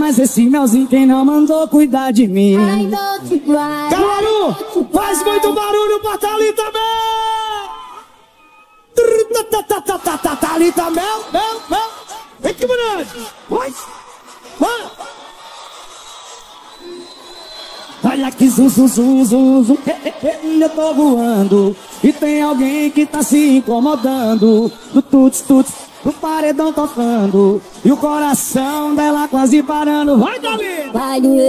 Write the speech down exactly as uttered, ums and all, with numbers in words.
mas esse melzinho quem não mandou cuidar de mim. Camarão, faz muito barulho pra Thalita Mel. Thalita Mel, Mel, Mel. Vem que grande. Vai, vai. Olha que zum, zum, zum, zum, zum. Eu tô voando e tem alguém que tá se incomodando. Do tuts, tuts, do paredão tocando e o coração dela quase parando. Vai, Thalita!